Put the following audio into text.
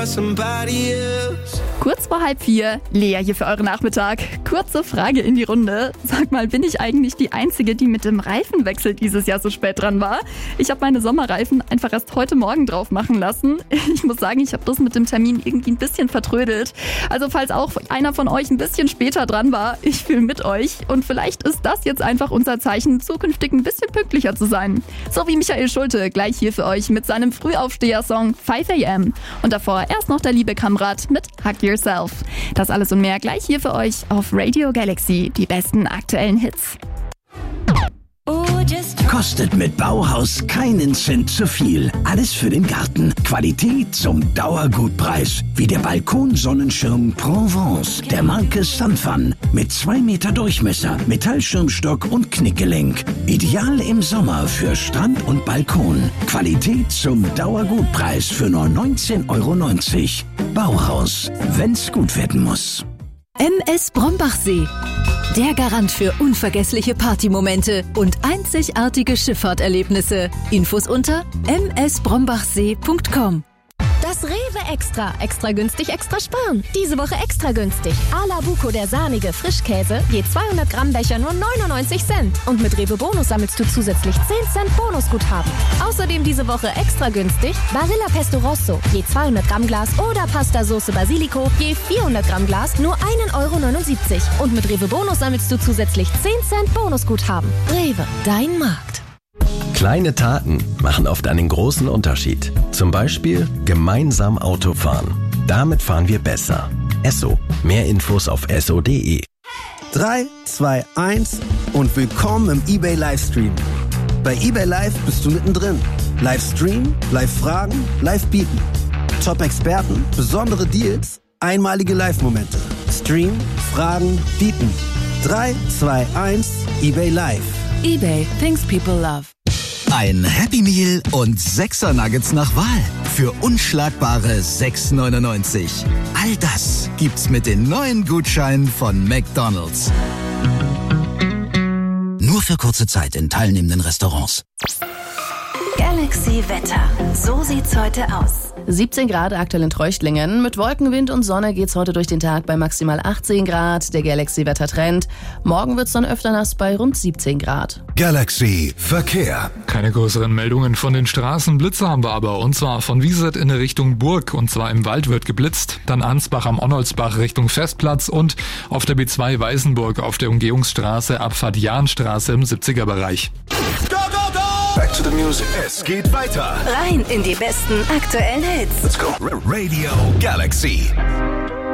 Kurz vor 3:30, Lea hier für euren Nachmittag. Kurze Frage in die Runde. Sag mal, bin ich eigentlich die Einzige, die mit dem Reifenwechsel dieses Jahr so spät dran war? Ich habe meine Sommerreifen einfach erst heute Morgen drauf machen lassen. Ich muss sagen, ich habe das mit dem Termin irgendwie ein bisschen vertrödelt. Also falls auch einer von euch ein bisschen später dran war, ich fühle mit euch. Und vielleicht ist das jetzt einfach unser Zeichen, zukünftig ein bisschen pünktlicher zu sein. So wie Michael Schulte gleich hier für euch mit seinem Frühaufsteher-Song 5 AM. Und davor erst noch der liebe Kamrat mit Hug Yourself. Das alles und mehr gleich hier für euch auf Radio Galaxy. Die besten aktuellen Hits. Kostet mit Bauhaus keinen Cent zu viel. Alles für den Garten. Qualität zum Dauergutpreis. Wie der Balkonsonnenschirm Provence der Marke Sunfun. Mit 2 Meter Durchmesser, Metallschirmstock und Knickgelenk. Ideal im Sommer für Strand und Balkon. Qualität zum Dauergutpreis für nur 19,90 €. Bauhaus, wenn's gut werden muss. MS Brombachsee. Der Garant für unvergessliche Partymomente und einzigartige Schifffahrterlebnisse. Infos unter msbrombachsee.com. Das Rewe Extra. Extra günstig, extra sparen. Diese Woche extra günstig. Ala Buco, der sahnige Frischkäse. Je 200 Gramm Becher nur 99 Cent. Und mit Rewe Bonus sammelst du zusätzlich 10 Cent Bonusguthaben. Außerdem diese Woche extra günstig. Barilla Pesto Rosso. Je 200 Gramm Glas oder Pasta Sauce Basilico. Je 400 Gramm Glas nur 1,79 €. Und mit Rewe Bonus sammelst du zusätzlich 10 Cent Bonusguthaben. Rewe, dein Markt. Kleine Taten machen oft einen großen Unterschied. Zum Beispiel gemeinsam Auto fahren. Damit fahren wir besser. Esso. Mehr Infos auf esso.de. 3, 2, 1 und willkommen im eBay Livestream. Bei eBay Live bist du mittendrin. Livestream, Live-Fragen, Live-Bieten. Top-Experten, besondere Deals, einmalige Live-Momente. Stream, Fragen, Bieten. 3, 2, 1, eBay Live. eBay, things people love. Ein Happy Meal und 6er Nuggets nach Wahl für unschlagbare 6,99 €. All das gibt's mit den neuen Gutscheinen von McDonald's. Nur für kurze Zeit in teilnehmenden Restaurants. Galaxy Wetter. So sieht's heute aus. 17 Grad aktuell in Treuchtlingen. Mit Wolken, Wind und Sonne geht's heute durch den Tag bei maximal 18 Grad. Der Galaxy-Wetter-Trend. Morgen wird's dann öfter nass bei rund 17 Grad. Galaxy Verkehr. Keine größeren Meldungen von den Straßen. Blitze haben wir aber. Und zwar von Wieset in Richtung Burg. Und zwar im Wald wird geblitzt. Dann Ansbach am Onnolsbach Richtung Festplatz. Und auf der B2 Weißenburg auf der Umgehungsstraße Abfahrt Jahnstraße im 70er-Bereich. Back to the music. Es geht weiter. Rein in die besten aktuellen Hits. Let's go. Radio Galaxy.